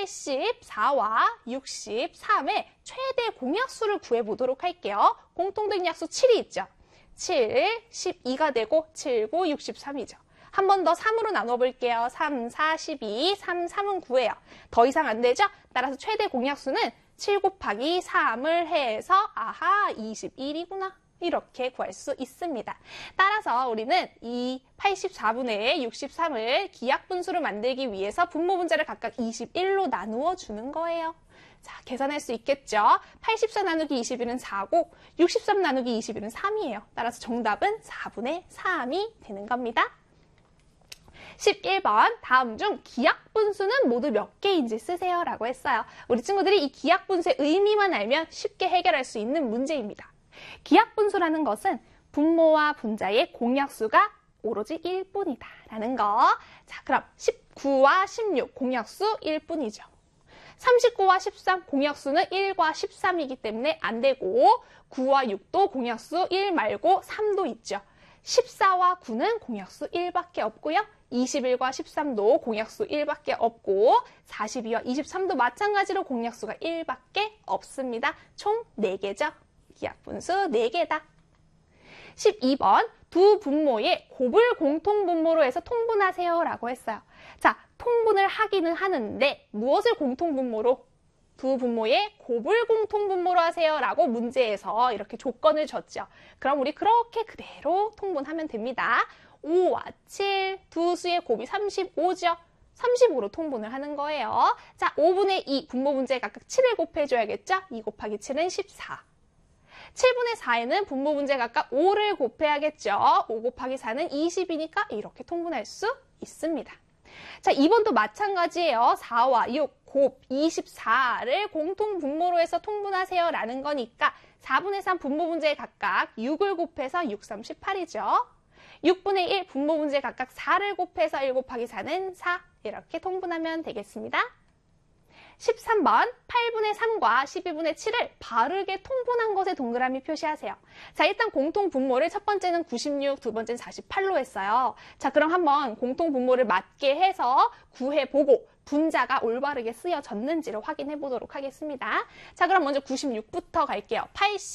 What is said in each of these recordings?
84와 63의 최대 공약수를 구해보도록 할게요. 공통된 약수 7이 있죠. 7, 12가 되고 7, 9, 63이죠. 한 번 더 3으로 나눠볼게요. 3, 4, 12, 3, 3은 9예요. 더 이상 안 되죠? 따라서 최대 공약수는 7 곱하기 3을 해서 아하 21이구나. 이렇게 구할 수 있습니다. 따라서 우리는 이 84분의 63을 기하분수로 만들기 위해서 분모 분자를 각각 21로 나누어 주는 거예요. 자, 계산할 수 있겠죠? 84 나누기 21은 4고 63 나누기 21은 3이에요. 따라서 정답은 4분의 3이 되는 겁니다. 11번 다음 중 기하분수는 모두 몇 개인지 쓰세요 라고 했어요. 우리 친구들이 이 기하분수의 의미만 알면 쉽게 해결할 수 있는 문제입니다. 기하분수라는 것은 분모와 분자의 공약수가 오로지 1뿐이다 라는 거. 자, 그럼 19와 16 공약수 1뿐이죠. 39와 13 공약수는 1과 13이기 때문에 안 되고 9와 6도 공약수 1 말고 3도 있죠. 14와 9는 공약수 1밖에 없고요. 21과 13도 공약수 1밖에 없고 42와 23도 마찬가지로 공약수가 1밖에 없습니다. 총 4개죠. 기하분수 4개다. 12번 두 분모의 곱을 공통분모로 해서 통분하세요 라고 했어요. 자, 통분을 하기는 하는데 무엇을 공통분모로? 두 분모의 곱을 공통분모로 하세요 라고 문제에서 이렇게 조건을 줬죠. 그럼 우리 그렇게 그대로 통분하면 됩니다. 5와 7, 두 수의 곱이 35죠. 35로 통분을 하는 거예요. 자, 5분의 2 분모 분자에 각각 7을 곱해줘야겠죠? 2 곱하기 7은 14. 7분의 4에는 분모 분자에 각각 5를 곱해야겠죠? 5 곱하기 4는 20이니까 이렇게 통분할 수 있습니다. 자, 2번도 마찬가지예요. 4와 6, 곱 24를 공통 분모로 해서 통분하세요 라는 거니까 4분의 3 분모 분자에 각각 6을 곱해서 6, 3, 18이죠. 6분의 1 분모 분자에 각각 4를 곱해서 1 곱하기 4는 4 이렇게 통분하면 되겠습니다. 13번 8분의 3과 12분의 7을 바르게 통분한 것에 동그라미 표시하세요. 자, 일단 공통 분모를 첫 번째는 96, 두 번째는 48로 했어요. 자, 그럼 한번 공통 분모를 맞게 해서 구해보고 분자가 올바르게 쓰여졌는지를 확인해 보도록 하겠습니다. 자, 그럼 먼저 96부터 갈게요.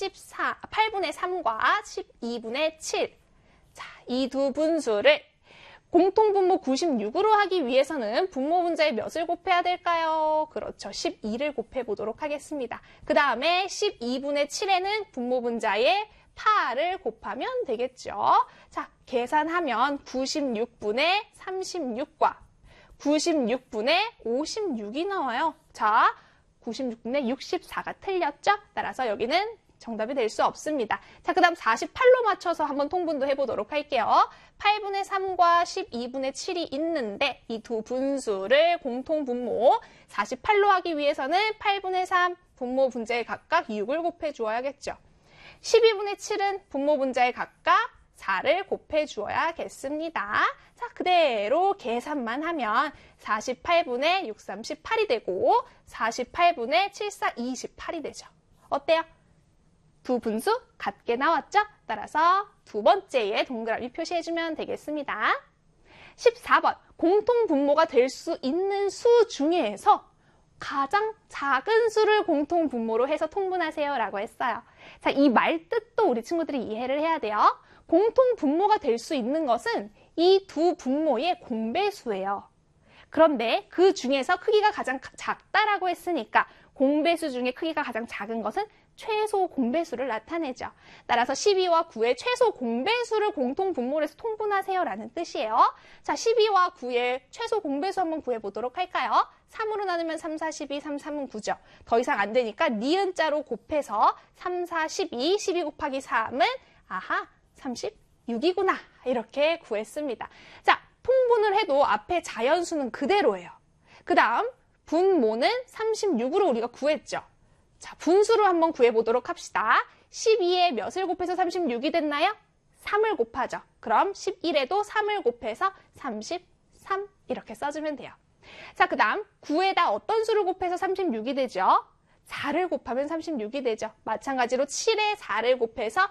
8분의 3과 12분의 7. 자, 이 두 분수를 공통분모 96으로 하기 위해서는 분모 분자에 몇을 곱해야 될까요? 그렇죠. 12를 곱해보도록 하겠습니다. 그 다음에 12분의 7에는 분모 분자에 8을 곱하면 되겠죠. 자, 계산하면 96분의 36과 96분의 56이 나와요. 자, 96분의 64가 틀렸죠? 따라서 여기는 정답이 될 수 없습니다. 자, 그 다음 48로 맞춰서 한번 통분도 해보도록 할게요. 8분의 3과 12분의 7이 있는데 이 두 분수를 공통분모 48로 하기 위해서는 8분의 3 분모 분자에 각각 6을 곱해 주어야겠죠. 12분의 7은 분모 분자에 각각 4를 곱해 주어야겠습니다. 자, 그대로 계산만 하면 48분의 6, 3, 18이 되고 48분의 7, 4, 28이 되죠. 어때요? 두 분수 같게 나왔죠? 따라서 두 번째에 동그라미 표시해주면 되겠습니다. 14번 공통 분모가 될 수 있는 수 중에서 가장 작은 수를 공통 분모로 해서 통분하세요 라고 했어요. 자, 이 말 뜻도 우리 친구들이 이해를 해야 돼요. 공통 분모가 될 수 있는 것은 이 두 분모의 공배수예요. 그런데 그 중에서 크기가 가장 작다라고 했으니까 공배수 중에 크기가 가장 작은 것은 최소 공배수를 나타내죠. 따라서 12와 9의 최소 공배수를 공통 분모로 해서 통분하세요 라는 뜻이에요. 자, 12와 9의 최소 공배수 한번 구해보도록 할까요? 3으로 나누면 3, 4, 12, 3, 3은 9죠. 더 이상 안 되니까 니은자로 곱해서 3, 4, 12, 12 곱하기 3은 아하 36이구나 이렇게 구했습니다. 자, 통분을 해도 앞에 자연수는 그대로예요. 그 다음 분모는 36으로 우리가 구했죠. 자, 분수를 한번 구해보도록 합시다. 12에 몇을 곱해서 36이 됐나요? 3을 곱하죠. 그럼 11에도 3을 곱해서 33 이렇게 써주면 돼요. 자, 그 다음 9에다 어떤 수를 곱해서 36이 되죠? 4를 곱하면 36이 되죠. 마찬가지로 7에 4를 곱해서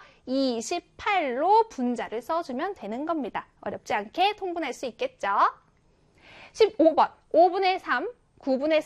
28로 분자를 써주면 되는 겁니다. 어렵지 않게 통분할 수 있겠죠? 15번 5분의 3, 9분의